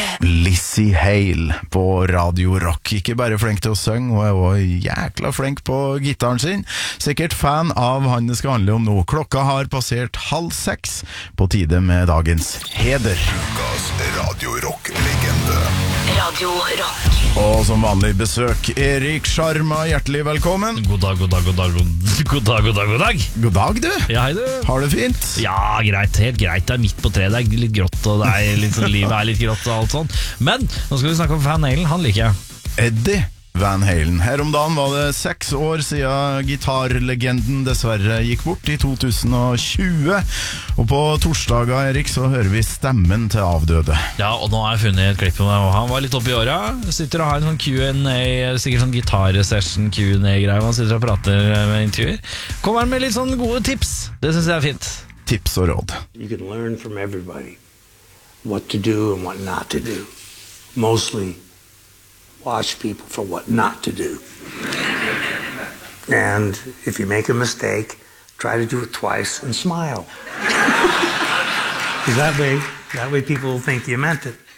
Lizzie Hale på Radio Rock. Ikke bare flink til å synge, hun var jækla flink på gitaren sin. Sikkert fan av han det skal handle om nå. Klokka har passert 5:30, på tide med dagens heder. Ukas Radio Rock-legende. Radio Rock. Og som vanlig besøk Erik Sjarma, hjertelig velkommen. God dag. God dag, du. Ja, hei du. Har det fint? Ja, greit, helt greit. Det er midt på treet, det er litt grått, og det er litt sånn, livet er litt grått og alt sånn. Men nå skal vi snakke om Van Halen, han liker jeg. Eddie Van Halen. Her om dagen var det 6 år siden gitarlegenden dessverre gikk bort i 2020. Og på torsdager, Erik, så hører vi stemmen til avdøde. Ja, og nå har jeg funnet et klipp med meg, og han var litt oppe i åra. Sitter og har en sånn Q&A, sikkert sånn gitarsession Q&A-greier. Han sitter og prater med intervjuer. Kommer han med litt sånn gode tips. Det synes jeg er fint. Tips og råd. You can learn from everybody what to do and what not to do. Mostly watch people for what not to do. And if you make a mistake, try to do it twice and smile. Because that way people will think you meant it.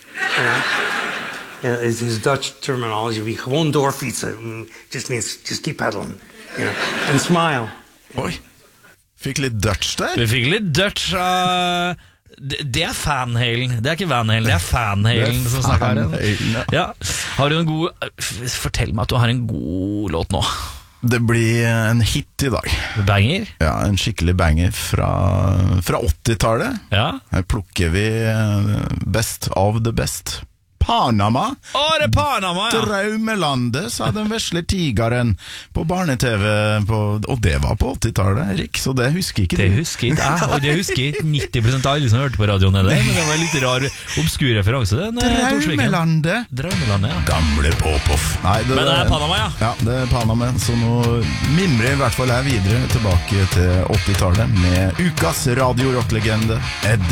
It's his Dutch terminology. We gewoon doorfietsen. Just means just keep pedaling, and smile. Oi, fikk litt Dutch der. Vi fikk litt Dutch. Det er Van Halen. Det er ikke Van Halen, det er Van Halen som snakker her. Ja. Har du en god... Fortell meg at du har en god låt nå. Det blir en hit i dag. Banger? Ja, en skikkelig banger fra 80-tallet. Ja. Her plukker vi best av det best. Panama. Det er Panama, ja. Drømmelandet, sa den vesle tigeren på barne-TV, og det var på 80-tallet, Erik, så det husker ikke Det du. husker ikke jeg, og det husker 90% av alle som hørte på radioen nede. Men det var en litt rar, obskur referanse. Drømmelandet. Drømmelandet, ja. Gamle pop-off. Men det er Panama, ja. Ja, det er Panama, så nå mimrer i hvert fall jeg videre tilbake til 80-tallet med ukas Radio Rock-legende Ed